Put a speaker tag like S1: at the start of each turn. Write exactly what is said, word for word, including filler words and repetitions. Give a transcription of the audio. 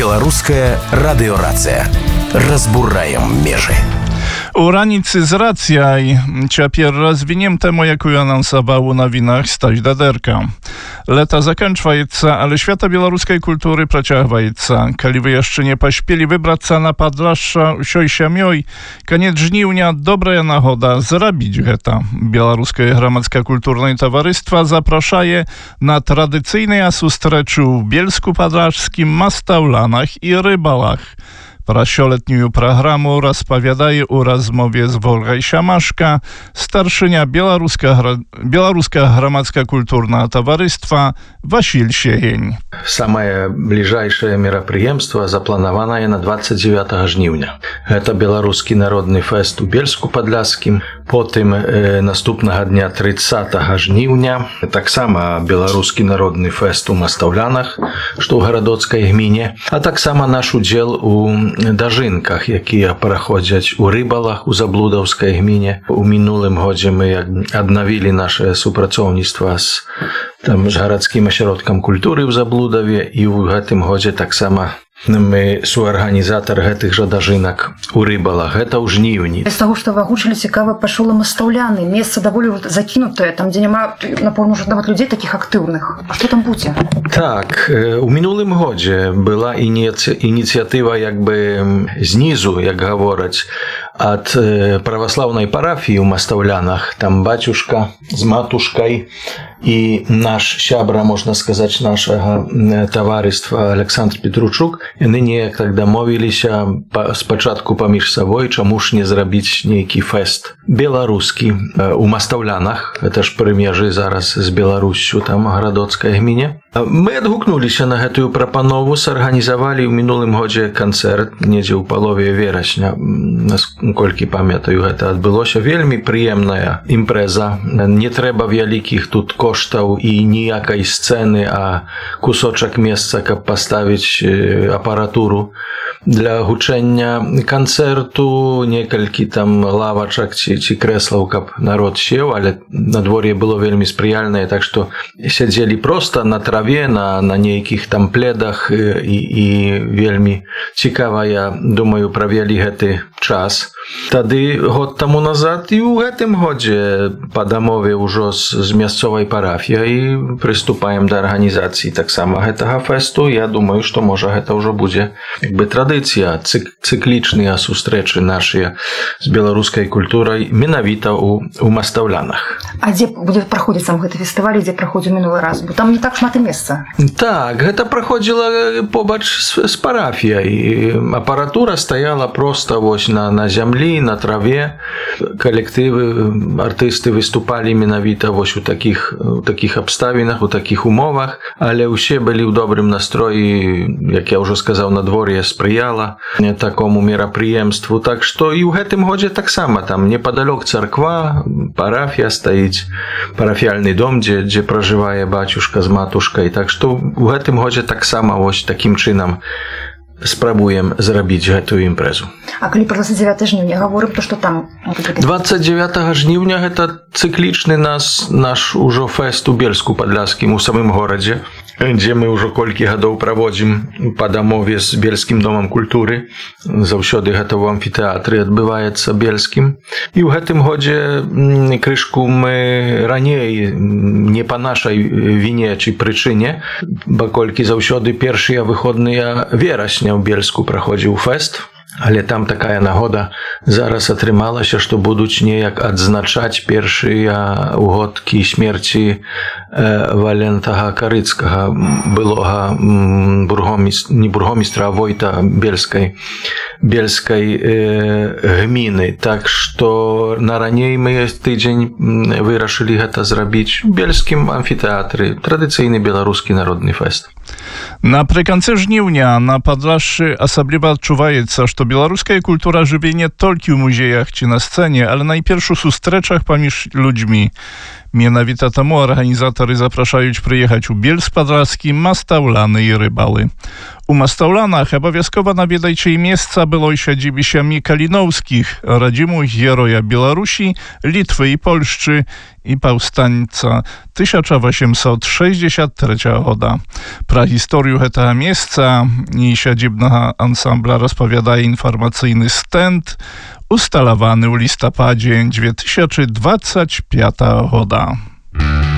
S1: Беларуская радыёрацыя. Разбураем межы.
S2: У раніцы з рацыяй цяпер развінем тэму, якую анансаваў у навінах Стась Дадэрка. Лета заканчваецца, але świata беларускай культуры працягваецца. Калі вы яшчэ не паспелі выбрацца на падлашша ўсёй сям'ёй, канец жніўня добрая нагода зрабіць гэта. Беларускае грамадска-культурнае таварыства запрашае на традыцыйныя сустрэчы ў Бельску-Падляшскім, Мастаўлянах і Рыбалах. Про сёлетнюю праграму распавядае ў размове з Волгай Сямашка старшыня беларускага грамадска-культурнага таварыства Васіль Сегень.
S3: Самае бліжэйшае мерапрыемства запланаванае на двадцать девятого жніўня. Гэта беларускі народны фэст у Бельску-Падляшскім. Потым э, наступнага дня тридцатого жніўня таксама беларускі народны фэст у Мастаўлянах, што ў гарадоцкай гміне, а таксама наш удзел у дажынках, якія праходзяць у Рыбалах у Заблудаўскай гміне. У мінулым годзе мы аднавілі наше супрацоўніцтва з там з гарадскім асяродкам культуры ў Заблудаве, і ў гэтым годзе таксама мы суарганізатар гэтых жа дажынак у Рыбалах. Гэта ў жніўні.
S4: З таго, што вы агучылі, цікава, пачула Мастаўляны. Месца даволі закінутае, там, дзе няма, напэўна, ўжо нават людзей такіх актыўных. А што там будзе?
S3: Так, у мінулым годзе была ініцыятыва як бы знізу, як гавораць, ад праваслаўнай парафіі ў Мастаўлянах. Там бацюшка з матушкай і наш сябра, можна сказаць, нашага таварыства Александр Петручук, яны неяк так дамовіліся спачатку паміж сабой, чаму ж не зрабіць нейкі фэст беларускі у Мастаўлянах. Гэта ж пры межы зараз з Беларуссю, там гарадоцкай гміне. Мы адгукнуліся на гэтую прапанову, сарганізавалі ў мінулым годзе канцэрт недзе ў палове верасня. Наколькі памятаю, гэта адбылося. Вельмі прыемная імпрэза. Не трэба вялікіх тут коштаў і ніякай сцэны, а кусочак месца, каб паставіць апаратуру для гучэння канцэрту, некалькі там лавачак ці, ці крэслаў, каб народ сеў, але надвор'е было вельмі спрыяльнае, так што сядзелі проста на траве, на, на нейкіх там пледах, і, і вельмі цікава, я думаю, правялі гэты час. Тады год таму назад і ў гэтым годзе па дамове ўжо з, з мясцовай парафіяй прыступаем да арганізацыі таксама гэтага фэсту. Я думаю, што можа гэта ўжо будзе як бы традыцыя, цык, цыклічныя сустрэчы нашыя з беларускай культурай менавіта ў, у Мастаўлянах.
S4: А дзе будзе праходзіць сам гэты фестываль, дзе праходзіў мінулы раз? Бо там не так шмат і месца.
S3: Так, гэта праходзіла побач з, з парафіяй. Апаратура стаяла проста вось на, на зямлі, на траве. Калектывы, артысты выступалі менавіта вось у такіх, у такіх абставінах, у такіх умовах, але ўсе былі ў добрым настроі, як я ўжо сказаў, надвор'е спрыяла такому мерапрыемству. Так што і ў гэтым годзе таксама там непадалёк царква, парафія стаіць, парафіяльны дом, дзе, дзе пражывае бацюшка з матушкай. Так што ў гэтым годзе таксама вось такім чынам спрабуем зрабіць гэтую імпрэзу.
S4: А калі пра двадцать девятого жніўня гаворым, то што там?
S3: двадцать девятого жніўня гэта цыклічны нас, наш ужо фэст у Бельску-Падляшскім, у самым горадзе, дзе мы ўжо колькі гадоў праводзім па дамове з Бельскім домам культуры. Заўсёды гэта ў амфітэатры адбываецца бельскім. І ў гэтым годзе крышку мы раней, не па нашай віне ці прычыне, баколькі заўсёды першыя выходныя верасня ў Бельску праходзіў фэст. Але там такая нагода зараз атрымалася, што будуць неяк адзначаць першыя угодкі смерці Валентага Карыцкага, былога бургомістра, не бургомістра, а войта Бельскай, Бельскай э, гміны. Так што на раней мы тыдзень вырашылі гэта зрабіць у Бельскім амфітэатры, традыцыйны беларускі народны фэст.
S2: Напрыканцы жніўня на Падляшшы асабліва адчуваецца, што беларуская культура жыве не толькі ў музеях ці на сцэне, але найперш у сустрэчах паміж людзьмі. Менавіта таму арганізатары запрашаюць прыехаць у Бельск-Падляшскі, Мастаўляны і Рыбалы. У Мастаўлянах абавязкова наведайце і месца былой сядзібы сям'і Каліноўскіх, радзіму героя Беларусі, Літвы і Польшчы і паўстанца тысяча восемьсот шестьдесят третьего года. Пра гісторыю rodzaju heta miejsca i siedzibnego ansambla rozpowiada informacyjny stent ustalowany w listopadzie dwa tysiące dwudziestego piątego года.